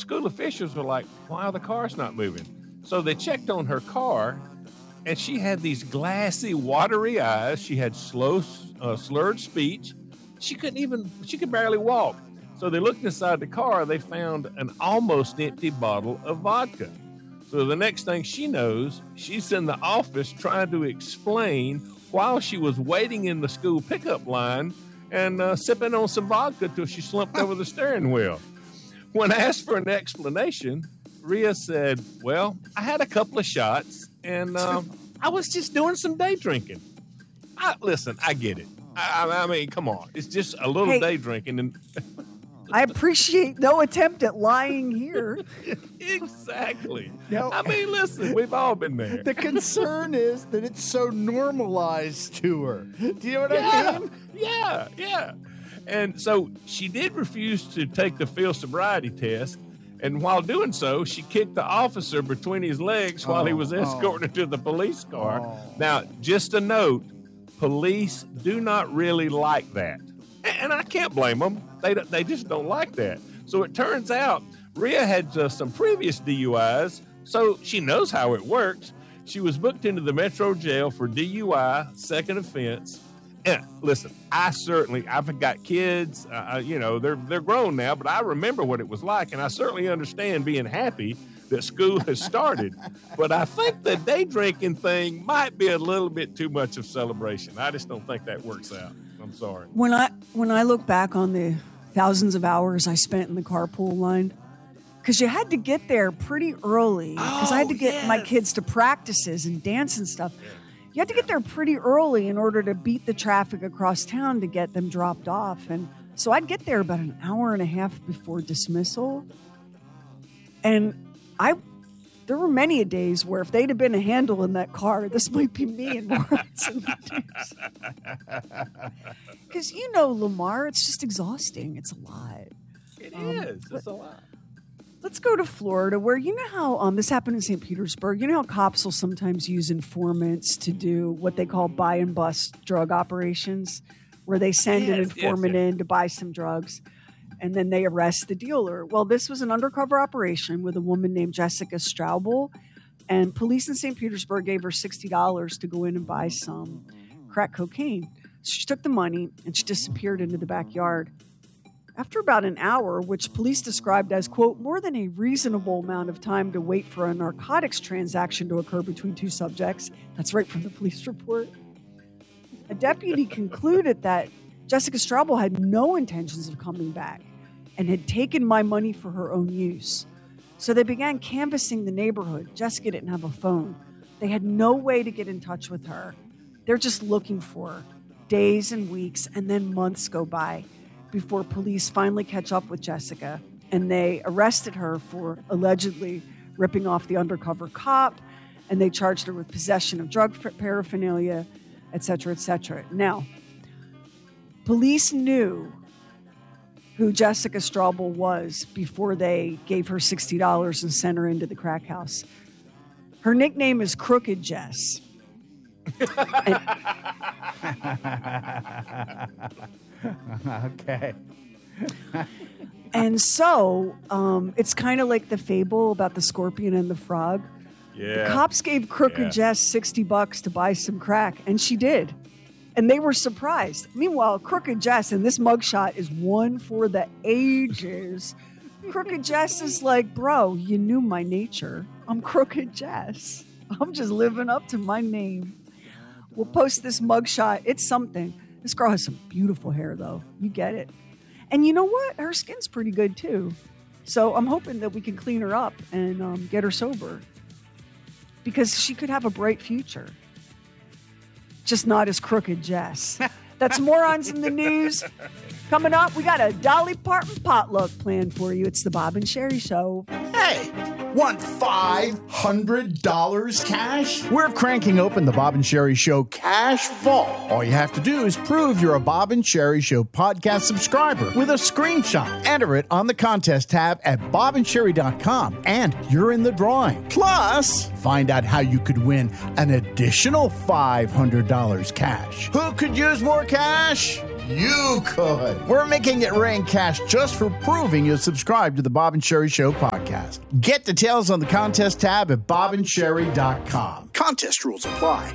school officials were like, "Why the car's not moving?" So they checked on her car, and she had these glassy, watery eyes. She had slow, slurred speech. She could barely walk. So they looked inside the car. They found an almost empty bottle of vodka. So the next thing she knows, she's in the office trying to explain while she was waiting in the school pickup line and sipping on some vodka till she slumped over the steering wheel. When asked for an explanation, Rhea said, "Well, I had a couple of shots, and I was just doing some day drinking." Listen, I get it. I mean, come on. It's just a little day drinking. And I appreciate no attempt at lying here. Exactly. No. I mean, listen, we've all been there. The concern is that it's so normalized to her. Do you know what I mean? Yeah. And so she did refuse to take the field sobriety test. And while doing so, she kicked the officer between his legs while he was escorting her to the police car. Now, just a note, police do not really like that. And I can't blame them. They just don't like that. So it turns out Rhea had some previous DUIs, so she knows how it works. She was booked into the Metro Jail for DUI, second offense. And listen, I've got kids, they're grown now, but I remember what it was like, and I certainly understand being happy that school has started. But I think the day drinking thing might be a little bit too much of celebration. I just don't think that works out. I'm sorry. When I look back on the thousands of hours I spent in the carpool line, because you had to get there pretty early, because I had to get my kids to practices and dance and stuff. Yeah. You had to get there pretty early in order to beat the traffic across town to get them dropped off. And so I'd get there about an hour and a half before dismissal. And there were many days where if they'd have been a handle in that car, this might be me in Lawrence and because Lamar, it's just exhausting. It's a lot. It is. It's a lot. Let's go to Florida, where you know how this happened in St. Petersburg. You know how cops will sometimes use informants to do what they call buy and bust drug operations, where they send an informant in to buy some drugs, and then they arrest the dealer. Well, this was an undercover operation with a woman named Jessica Straubel, and police in St. Petersburg gave her $60 to go in and buy some crack cocaine. So she took the money, and she disappeared into the backyard. After about an hour, which police described as, quote, more than a reasonable amount of time to wait for a narcotics transaction to occur between two subjects, that's right from the police report, a deputy concluded that Jessica Straubel had no intentions of coming back and had taken my money for her own use. So they began canvassing the neighborhood. Jessica didn't have a phone. They had no way to get in touch with her. They're just looking for her. Days and weeks and then months go by before police finally catch up with Jessica, and they arrested her for allegedly ripping off the undercover cop, and they charged her with possession of drug paraphernalia, et cetera, et cetera. Now, police knew who Jessica Straubel was before they gave her $60 and sent her into the crack house. Her nickname is Crooked Jess. Okay. And so it's kind of like the fable about the scorpion and the frog. Yeah. The cops gave Crooked Jess $60 to buy some crack, and she did. And they were surprised. Meanwhile, Crooked Jess, and this mugshot is one for the ages. Crooked Jess is like, bro, you knew my nature. I'm Crooked Jess. I'm just living up to my name. We'll post this mugshot. It's something. This girl has some beautiful hair, though. You get it. And you know what? Her skin's pretty good, too. So I'm hoping that we can clean her up and get her sober. Because she could have a bright future. Just not as Crooked Jess. That's morons in the news. Coming up, we got a Dolly Parton potluck planned for you. It's the Bob and Sherry Show. Hey, want $500 cash? We're cranking open the Bob and Sherry Show Cash Vault. All you have to do is prove you're a Bob and Sherry Show podcast subscriber with a screenshot. Enter it on the contest tab at bobandsherry.com, and you're in the drawing. Plus, find out how you could win an additional $500 cash. Who could use more cash? you could. We're making it rain cash just for proving you subscribe to the Bob and Sherry Show podcast. Get details on the contest tab at bobandsherry.com. Contest rules apply.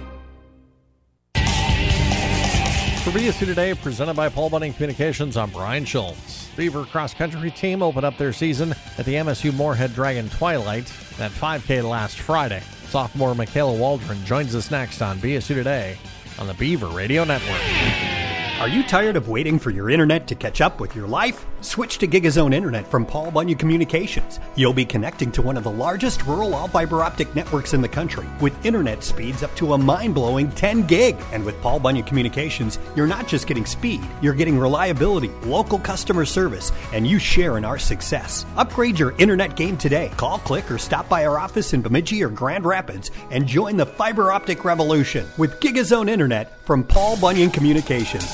For BSU Today, presented by Paul Bunyan Communications, I'm Brian Schultz. Beaver cross-country team opened up their season at the MSU Moorhead Dragon Twilight at 5K last Friday. Sophomore Michaela Waldron joins us next on BSU Today on the Beaver Radio Network. Are you tired of waiting for your internet to catch up with your life? Switch to GigaZone Internet from Paul Bunyan Communications. You'll be connecting to one of the largest rural all-fiber optic networks in the country with internet speeds up to a mind-blowing 10 gig. And with Paul Bunyan Communications, you're not just getting speed, you're getting reliability, local customer service, and you share in our success. Upgrade your internet game today. Call, click, or stop by our office in Bemidji or Grand Rapids and join the fiber optic revolution with GigaZone Internet from Paul Bunyan Communications.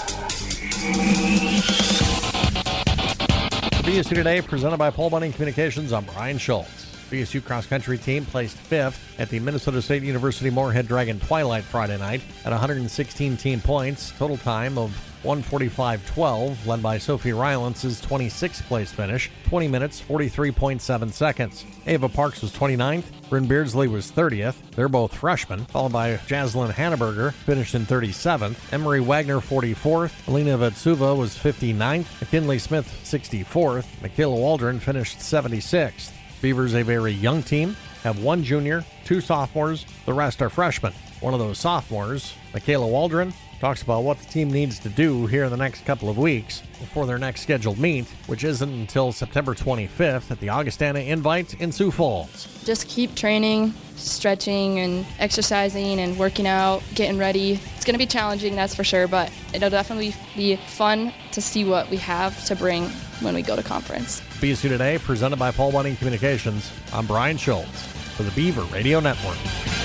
BSU Today, presented by Paul Bunyan Communications, I'm Brian Schultz. BSU cross-country team placed 5th at the Minnesota State University Moorhead Dragon Twilight Friday night at 116 team points. Total time of 1:45.12, led by Sophie Rylance's 26th place finish, 20 minutes, 43.7 seconds. Ava Parks was 29th. Bryn Beardsley was 30th. They're both freshmen, followed by Jaslyn Hanneberger, finished in 37th. Emery Wagner, 44th. Alina Vetsuva was 59th. McKinley Smith, 64th. Michaela Waldron finished 76th. Beavers, a very young team, have one junior, 2 sophomores. The rest are freshmen. One of those sophomores, Michaela Waldron, talks about what the team needs to do here in the next couple of weeks before their next scheduled meet, which isn't until September 25th at the Augustana Invite in Sioux Falls. Just keep training, stretching and exercising and working out, getting ready. It's going to be challenging, that's for sure, but it'll definitely be fun to see what we have to bring when we go to conference. BSU Today, presented by Paul Bunyan Communications. I'm Brian Schultz for the Beaver Radio Network.